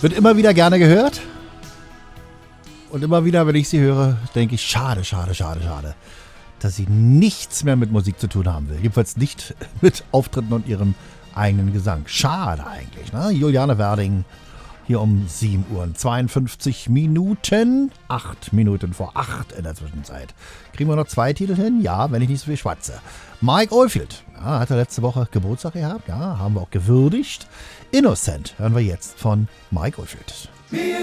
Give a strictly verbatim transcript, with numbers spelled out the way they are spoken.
Wird immer wieder gerne gehört. Und immer wieder, wenn ich sie höre, denke ich, schade, schade, schade, schade, dass sie nichts mehr mit Musik zu tun haben will. Jedenfalls nicht mit Auftritten und ihrem eigenen Gesang. Schade eigentlich, ne? Juliane Werding hier um sieben Uhr zweiundfünfzig Minuten. acht Minuten vor acht in der Zwischenzeit. Kriegen wir noch zwei Titel hin? Ja, wenn ich nicht so viel schwatze. Mike Oldfield, ja, hat er letzte Woche Geburtstag gehabt. Ja, haben wir auch gewürdigt. Innocent hören wir jetzt von Mike Oldfield.